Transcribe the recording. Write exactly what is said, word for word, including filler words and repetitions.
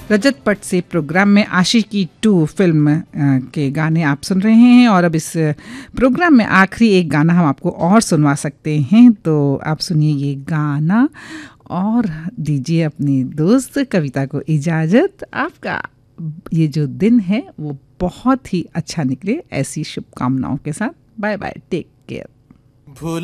रजत पट से प्रोग्राम में आशिकी टू फिल्म के गाने आप सुन रहे हैं। और अब इस प्रोग्राम में आखिरी एक गाना हम आपको और सुनवा सकते हैं, तो आप सुनिए ये गाना और दीजिए अपनी दोस्त कविता को इजाज़त। आपका ये जो दिन है वो बहुत ही अच्छा निकले, ऐसी शुभकामनाओं के साथ। Bye bye, take care.